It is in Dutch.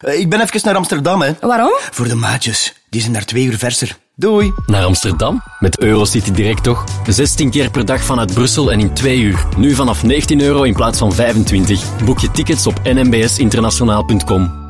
Ik ben even naar Amsterdam, hè. Waarom? Voor de maatjes. Die zijn daar 2 uur verser. Doei. Naar Amsterdam? Met Eurocity Direct toch? 16 keer per dag vanuit Brussel en in 2 uur. Nu vanaf €19 in plaats van 25. Boek je tickets op nmbsinternationaal.com.